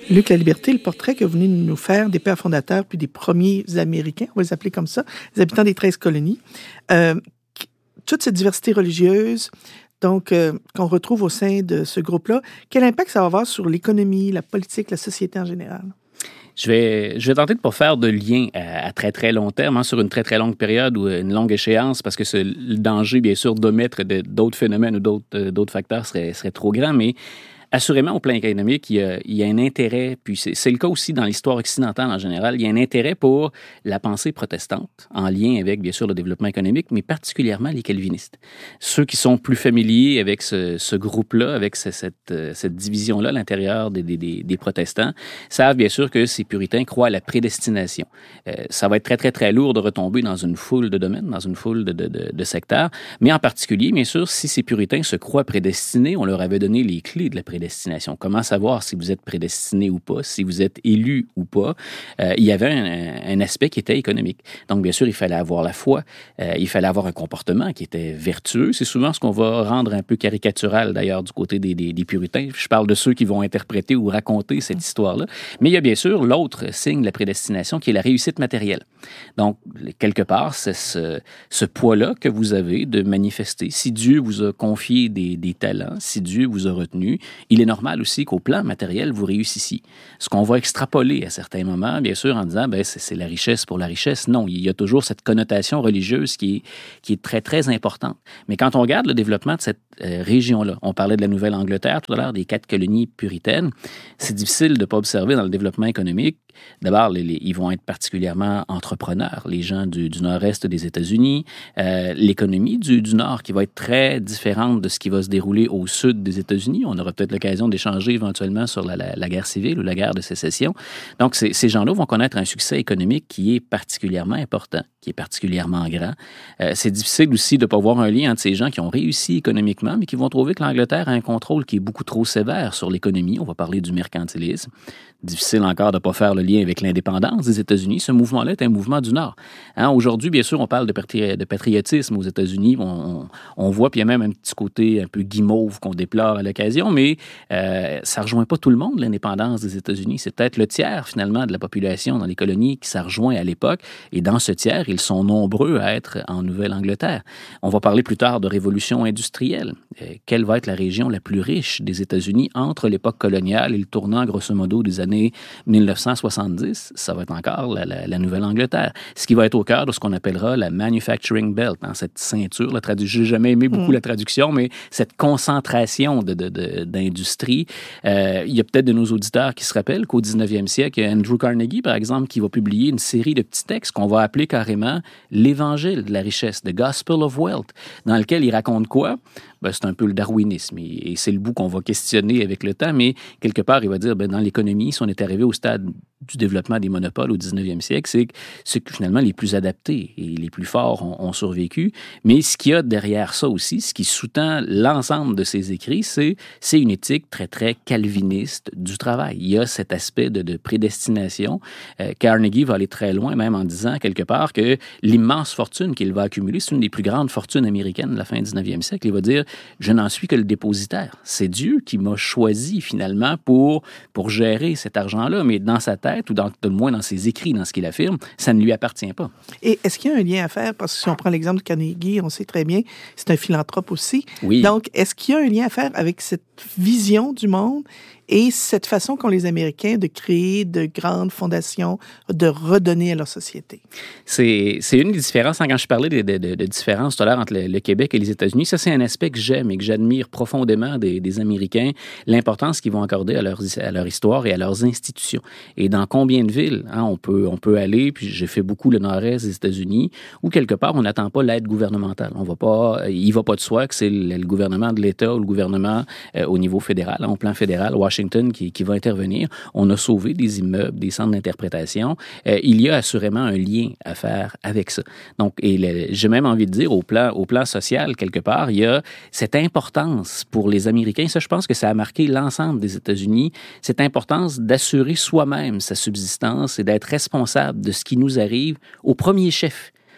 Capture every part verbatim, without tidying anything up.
Luc Laliberté, le portrait que vous venez de nous faire des pères fondateurs puis des premiers Américains, on va les appeler comme ça, les habitants des treize colonies, euh, toute cette diversité religieuse, donc, euh, qu'on retrouve au sein de ce groupe-là, quel impact ça va avoir sur l'économie, la politique, la société en général? Je vais, je vais tenter de ne pas faire de lien à, à très, très long terme, hein, sur une très, très longue période ou une longue échéance, parce que ce, le danger, bien sûr, d'omettre de, d'autres phénomènes ou d'autres, euh, d'autres facteurs serait, serait trop grand, mais assurément, au plan économique, il y a, il y a un intérêt, puis c'est, c'est le cas aussi dans l'histoire occidentale en général, il y a un intérêt pour la pensée protestante, en lien avec, bien sûr, le développement économique, mais particulièrement les calvinistes. Ceux qui sont plus familiers avec ce, ce groupe-là, avec ce, cette, cette division-là à l'intérieur des, des, des, des protestants, savent bien sûr que ces puritains croient à la prédestination. Euh, ça va être très, très, très lourd de retomber dans une foule de domaines, dans une foule de, de, de, de secteurs, mais en particulier, bien sûr, si ces puritains se croient prédestinés, on leur avait donné les clés de la prédestination. Destination. Comment savoir si vous êtes prédestiné ou pas, si vous êtes élu ou pas? Euh, il y avait un, un aspect qui était économique. Donc, bien sûr, il fallait avoir la foi, euh, il fallait avoir un comportement qui était vertueux. C'est souvent ce qu'on va rendre un peu caricatural, d'ailleurs, du côté des, des, des puritains. Je parle de ceux qui vont interpréter ou raconter cette histoire-là. Mais il y a bien sûr l'autre signe de la prédestination qui est la réussite matérielle. Donc, quelque part, c'est ce, ce poids-là que vous avez de manifester. Si Dieu vous a confié des, des talents, si Dieu vous a retenu, il est normal aussi qu'au plan matériel, vous réussissiez. Ce qu'on va extrapoler à certains moments, bien sûr, en disant, ben c'est, c'est la richesse pour la richesse. Non, il y a toujours cette connotation religieuse qui est, qui est très, très importante. Mais quand on regarde le développement de cette euh, région-là, on parlait de la Nouvelle-Angleterre tout à l'heure, des quatre colonies puritaines, c'est difficile de ne pas observer dans le développement économique. D'abord, les, les, ils vont être particulièrement entrepreneurs, les gens du, du nord-est des États-Unis. Euh, l'économie du, du nord qui va être très différente de ce qui va se dérouler au sud des États-Unis. On aura peut-être l'occasion d'échanger éventuellement sur la, la, la guerre civile ou la guerre de sécession. Donc, ces, ces gens-là vont connaître un succès économique qui est particulièrement important, qui est particulièrement grand. Euh, c'est difficile aussi de ne pas voir un lien entre ces gens qui ont réussi économiquement, mais qui vont trouver que l'Angleterre a un contrôle qui est beaucoup trop sévère sur l'économie. On va parler du mercantilisme. Difficile encore de ne pas faire le lien avec l'indépendance des États-Unis. Ce mouvement-là est un mouvement du Nord. Hein, aujourd'hui, bien sûr, on parle de, patri- de patriotisme aux États-Unis. On, on, on voit, puis il y a même un petit côté un peu guimauve qu'on déplore à l'occasion, mais euh, ça ne rejoint pas tout le monde, l'indépendance des États-Unis. C'est peut-être le tiers, finalement, de la population dans les colonies qui ça rejoint à l'époque. Et dans ce tiers, ils sont nombreux à être en Nouvelle-Angleterre. On va parler plus tard de révolution industrielle. Euh, quelle va être la région la plus riche des États-Unis entre l'époque coloniale et le tournant, grosso modo, des années dix-neuf cent soixante-dix? Ça va être encore la, la, la Nouvelle-Angleterre. Ce qui va être au cœur de ce qu'on appellera la manufacturing belt, hein, cette ceinture. La tradu- J'ai jamais aimé beaucoup mmh. la traduction, mais cette concentration de, de, de, d'industrie. Euh, il y a peut-être de nos auditeurs qui se rappellent qu'au dix-neuvième siècle, il y a Andrew Carnegie, par exemple, qui va publier une série de petits textes qu'on va appeler carrément l'Évangile de la richesse, The Gospel of Wealth, dans lequel il raconte quoi? Ben, c'est un peu le darwinisme et, et c'est le bout qu'on va questionner avec le temps, mais quelque part, il va dire, ben, dans l'économie, si on est arrivé au stade du développement des monopoles au dix-neuvième siècle, c'est que, c'est que finalement, les plus adaptés et les plus forts ont, ont survécu. Mais ce qu'il y a derrière ça aussi, ce qui sous-tend l'ensemble de ses écrits, c'est, c'est une éthique très, très calviniste du travail. Il y a cet aspect de, de prédestination. Euh, Carnegie va aller très loin, même en disant quelque part que l'immense fortune qu'il va accumuler, c'est une des plus grandes fortunes américaines de la fin du dix-neuvième siècle. Il va dire, je n'en suis que le dépositaire. C'est Dieu qui m'a choisi finalement pour, pour gérer cet argent-là, mais dans sa tête, ou dans, de moins dans ses écrits, dans ce qu'il affirme, ça ne lui appartient pas. Et est-ce qu'il y a un lien à faire? Parce que si on prend l'exemple de Carnegie, on sait très bien, c'est un philanthrope aussi. Oui. Donc, est-ce qu'il y a un lien à faire avec cette vision du monde et cette façon qu'ont les Américains de créer de grandes fondations, de redonner à leur société? C'est, c'est une des différences. Quand je parlais de, de, de, de différences tout à l'heure entre le, le Québec et les États-Unis, ça, c'est un aspect que j'aime et que j'admire profondément des, des Américains, l'importance qu'ils vont accorder à leur, à leur histoire et à leurs institutions. Et dans combien de villes hein, on, peut, on peut aller, puis j'ai fait beaucoup le nord-est des États-Unis, où quelque part, on n'attend pas l'aide gouvernementale. On va pas, il ne va pas de soi que c'est le, le gouvernement de l'État ou le gouvernement euh, au niveau fédéral, hein, au plan fédéral, Washington, qui, qui va intervenir. On a sauvé des immeubles, des centres d'interprétation. Euh, il y a assurément un lien à faire avec ça. Donc, et le, j'ai même envie de dire, au plan, au plan social, quelque part, il y a cette importance pour les Américains. Ça, je pense que ça a marqué l'ensemble des États-Unis, cette importance d'assurer soi-même sa subsistance et d'être responsable de ce qui nous arrive au premier chef.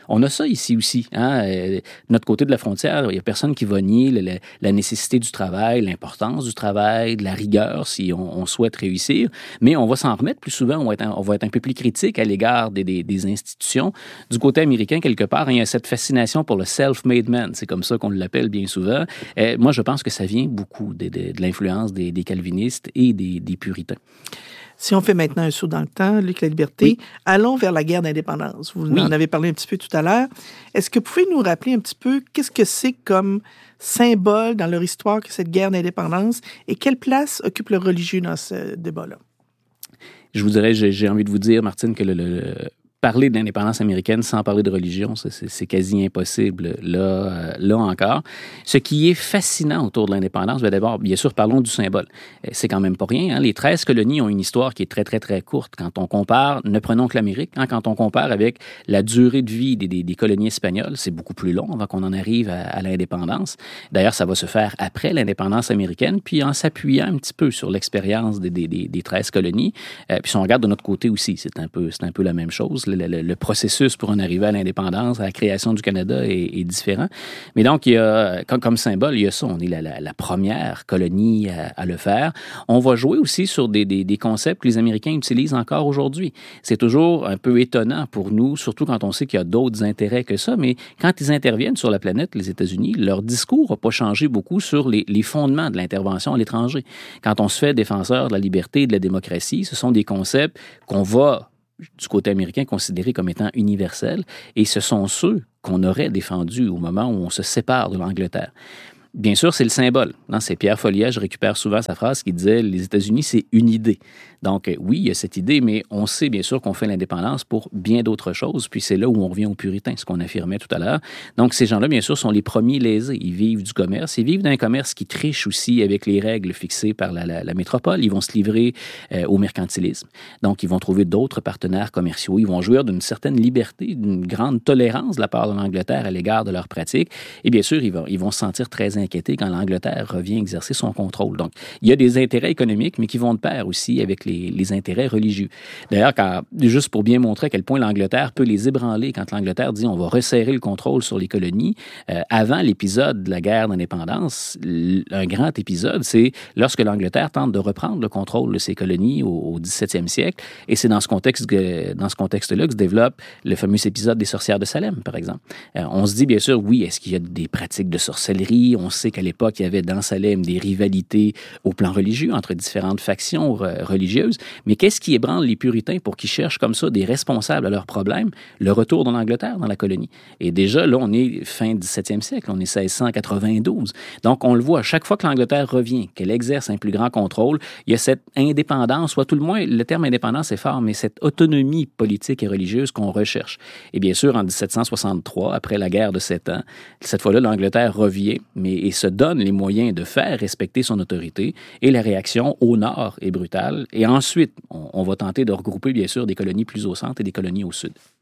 On a ça ici aussi. Hein? Euh, notre côté de la frontière, il n'y a personne qui va nier la, la, la nécessité du travail, l'importance du travail, de la rigueur si on, on souhaite réussir, mais on va s'en remettre plus souvent, on va être un, on va être un peu plus critique à l'égard des, des, des institutions. Du côté américain, quelque part, il y a cette fascination pour le self-made man, c'est comme ça qu'on l'appelle bien souvent. Euh, moi, je pense que ça vient beaucoup de, de, de l'influence des, des calvinistes et des, des puritains. Si on fait maintenant un saut dans le temps, Luc Laliberté, oui. Allons vers la guerre d'indépendance. Vous oui. en avez parlé un petit peu tout à l'heure. Est-ce que vous pouvez nous rappeler un petit peu qu'est-ce que c'est comme symbole dans leur histoire que cette guerre d'indépendance et quelle place occupe le religieux dans ce débat-là? Je vous dirais, j'ai, j'ai envie de vous dire, Martine, que le, le, parler de l'indépendance américaine sans parler de religion, c'est, c'est, c'est quasi impossible là, euh, là encore. Ce qui est fascinant autour de l'indépendance, bien d'abord, bien sûr, parlons du symbole. C'est quand même pas rien. Hein? Les treize colonies ont une histoire qui est très, très, très courte. Quand on compare, ne prenons que l'Amérique, hein, quand on compare avec la durée de vie des, des, des colonies espagnoles, c'est beaucoup plus long avant qu'on en arrive à, à l'indépendance. D'ailleurs, ça va se faire après l'indépendance américaine, puis en s'appuyant un petit peu sur l'expérience des, des, des, des treize colonies. Euh, puis si on regarde de notre côté aussi, c'est un peu, c'est un peu la même chose. Le, le, le processus pour en arriver à l'indépendance, à la création du Canada est, est différent. Mais donc, il y a, comme, comme symbole, il y a ça. On est la, la, la première colonie à, à le faire. On va jouer aussi sur des, des, des concepts que les Américains utilisent encore aujourd'hui. C'est toujours un peu étonnant pour nous, surtout quand on sait qu'il y a d'autres intérêts que ça, mais quand ils interviennent sur la planète, les États-Unis, leur discours n'a pas changé beaucoup sur les, les fondements de l'intervention à l'étranger. Quand on se fait défenseur de la liberté et de la démocratie, ce sont des concepts qu'on va du côté américain considérés comme étant universels, et ce sont ceux qu'on aurait défendus au moment où on se sépare de l'Angleterre. Bien sûr, c'est le symbole. Dans c'est Pierre Folliet, je récupère souvent sa phrase qui disait « Les États-Unis, c'est une idée ». Donc, oui, il y a cette idée, mais on sait bien sûr qu'on fait l'indépendance pour bien d'autres choses, puis c'est là où on revient aux puritains, ce qu'on affirmait tout à l'heure. Donc, ces gens-là, bien sûr, sont les premiers lésés. Ils vivent du commerce. Ils vivent d'un commerce qui triche aussi avec les règles fixées par la, la, la métropole. Ils vont se livrer euh, au mercantilisme. Donc, ils vont trouver d'autres partenaires commerciaux. Ils vont jouir d'une certaine liberté, d'une grande tolérance de la part de l'Angleterre à l'égard de leurs pratiques. Et bien sûr, ils vont, ils vont se sentir très inquiétés quand l'Angleterre revient exercer son contrôle. Donc, il y a des intérêts économiques, mais qui vont de pair aussi avec les, les intérêts religieux. D'ailleurs, quand, juste pour bien montrer à quel point l'Angleterre peut les ébranler, quand l'Angleterre dit on va resserrer le contrôle sur les colonies, euh, avant l'épisode de la guerre d'indépendance, un grand épisode, c'est lorsque l'Angleterre tente de reprendre le contrôle de ses colonies au, au dix-septième siècle, et c'est dans ce contexte que, dans ce contexte-là que se développe le fameux épisode des sorcières de Salem, par exemple. Euh, on se dit, bien sûr, oui, est-ce qu'il y a des pratiques de sorcellerie? On sait qu'à l'époque, il y avait dans Salem des rivalités au plan religieux entre différentes factions re- religieuses. Mais qu'est-ce qui ébranle les puritains pour qu'ils cherchent comme ça des responsables à leurs problèmes? Le retour de l'Angleterre dans la colonie. Et déjà, là, on est fin dix-septième siècle, on est seize cent quatre-vingt-douze. Donc, on le voit, à chaque fois que l'Angleterre revient, qu'elle exerce un plus grand contrôle, il y a cette indépendance, soit tout le moins, le terme indépendance est fort, mais cette autonomie politique et religieuse qu'on recherche. Et bien sûr, en dix-sept cent soixante-trois, après la guerre de Sept Ans, cette fois-là, l'Angleterre revient mais, et se donne les moyens de faire respecter son autorité, et la réaction au nord est brutale. Et ensuite, on, on va tenter de regrouper, bien sûr, des colonies plus au centre et des colonies au sud.